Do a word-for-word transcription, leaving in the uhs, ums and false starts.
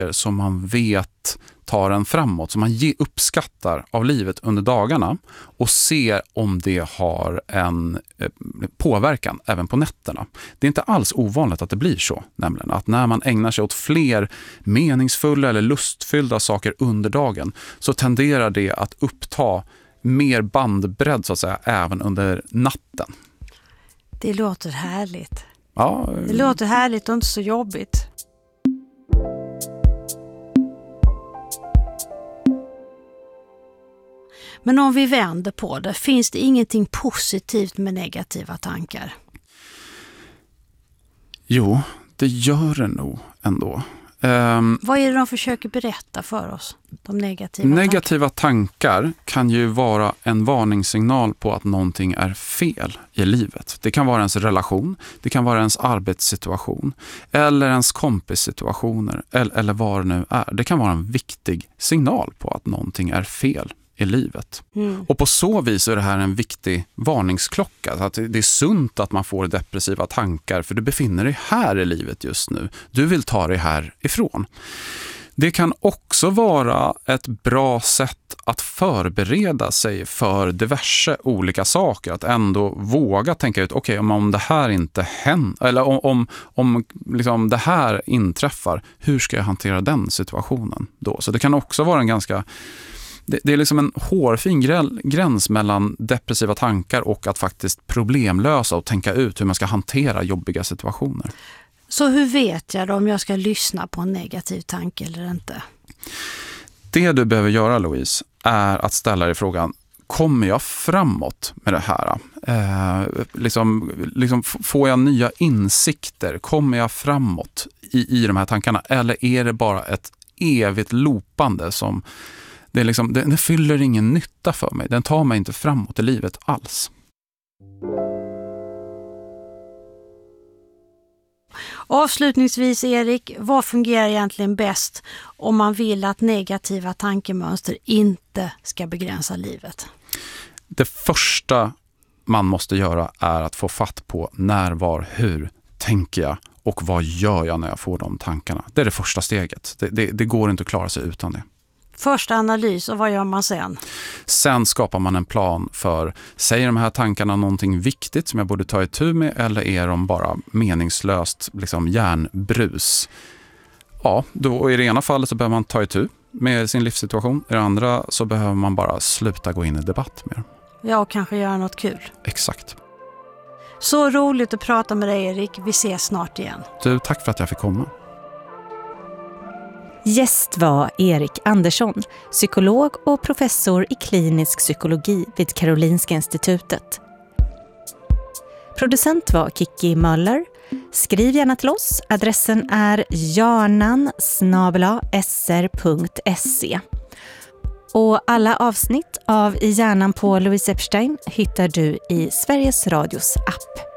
som man vet tar en framåt, som man ge, uppskattar av livet under dagarna och ser om det har en eh, påverkan även på nätterna. Det är inte alls ovanligt att det blir så, nämligen att när man ägnar sig åt fler meningsfulla eller lustfyllda saker under dagen så tenderar det att uppta mer bandbredd så att säga även under natten. Det låter härligt. Ja, det låter härligt och inte så jobbigt. Men om vi vänder på det, finns det ingenting positivt med negativa tankar? Jo, det gör det nog ändå. Um, Vad är det de försöker berätta för oss? De negativa, negativa tankar. tankar kan ju vara en varningssignal på att någonting är fel i livet. Det kan vara ens relation, det kan vara ens arbetssituation eller ens kompissituationer eller, eller vad det nu är. Det kan vara en viktig signal på att någonting är fel i livet. Mm. Och på så vis är det här en viktig varningsklocka. Att det är sunt att man får depressiva tankar för du befinner dig här i livet just nu. Du vill ta dig härifrån. Det kan också vara ett bra sätt att förbereda sig för diverse olika saker. Att ändå våga tänka ut, okej, okay, om det här inte händer, eller om, om, om liksom det här inträffar, hur ska jag hantera den situationen då? Så det kan också vara en ganska Det, det är liksom en hårfin gräns mellan depressiva tankar och att faktiskt problemlösa och tänka ut hur man ska hantera jobbiga situationer. Så hur vet jag då om jag ska lyssna på en negativ tanke eller inte? Det du behöver göra, Louise, är att ställa dig frågan, kommer jag framåt med det här? Eh, liksom, liksom, får jag nya insikter? Kommer jag framåt i, i de här tankarna? Eller är det bara ett evigt lopande som Det, är liksom, det, det fyller ingen nytta för mig. Den tar mig inte framåt i livet alls. Avslutningsvis, Erik, vad fungerar egentligen bäst om man vill att negativa tankemönster inte ska begränsa livet? Det första man måste göra är att få fatt på när, var, hur tänker jag och vad gör jag när jag får de tankarna. Det är det första steget. Det, det, det går inte att klara sig utan det. Första analys, och vad gör man sen? Sen skapar man en plan för, säger de här tankarna någonting viktigt som jag borde ta itu med eller är de bara meningslöst liksom hjärnbrus? Ja, då i det ena fallet så behöver man ta itu med sin livssituation. I det andra så behöver man bara sluta gå in i debatt med. Ja, och kanske göra något kul. Exakt. Så roligt att prata med dig, Erik. Vi ses snart igen. Du, tack för att jag fick komma. Gäst var Erik Andersson, psykolog och professor i klinisk psykologi vid Karolinska institutet. Producent var Kiki Möller. Skriv gärna till oss. Adressen är jarnan snabel-a s r punkt se. Och alla avsnitt av I hjärnan på Louise Epstein hittar du i Sveriges Radios app.